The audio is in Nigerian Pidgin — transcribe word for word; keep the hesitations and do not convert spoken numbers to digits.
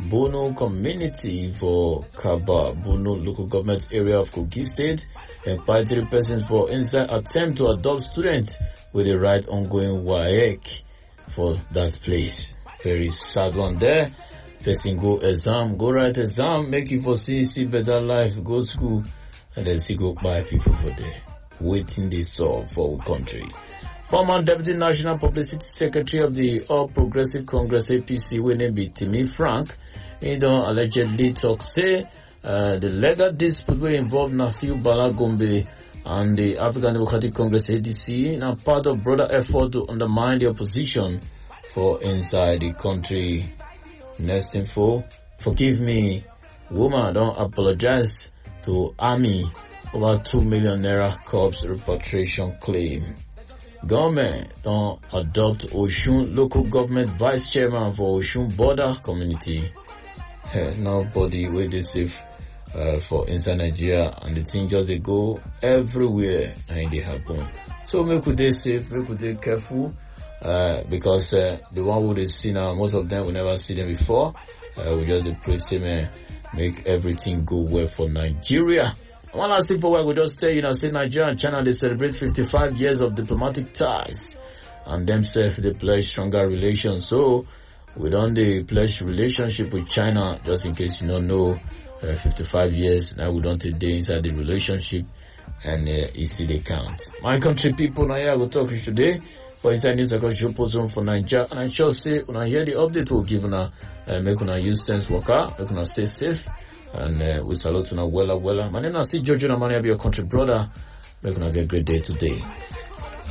Bono community for Kaba, Bono local government area of Kogi State, and by three persons for inside attempt to adopt students with the right ongoing W A E C for that place. Very sad one there. Person go exam, go write exam, make it for see, see better life, go school, and then see go buy people for there. Waiting they solve for our country. Former Deputy National Publicity Secretary of the All Progressive Congress A P C, when name be Timmy Frank, he don allegedly talk say uh, the legal dispute wey involve Nafiu Bala Gombe and the African Democratic Congress A D C na part of broader effort to undermine the opposition for inside the country. Next info, forgive me, woman don't apologize to army over two million naira corpse repatriation claim. Government don't adopt Oshun local government vice chairman for Oshun border community. Hey, nobody will dey safe uh, for inside Nigeria, and the thing just they go everywhere and they happen. So make we dey safe, make we dey careful, uh, because uh, the one who they see now, most of them we never see them before. Uh, we just dey pray, say man, make everything go well for Nigeria. One last thing for what we just tell you now, say Nigeria and China, they celebrate fifty-five years of diplomatic ties, and themselves they pledge stronger relations. So we don't they pledge relationship with China, just in case you don't know, uh, fifty-five years, now we don't take day inside the relationship, and uh, you see they count. My country people, now here I will talk to you today, for inside news across your post for Nigeria, and I shall say, when I hear the update, we'll give you, uh, make una use sense worker, make una stay safe. And uh, we salute you now, wella, wella. My name is Jojo Namani, I be your country brother. Make una get a great day today.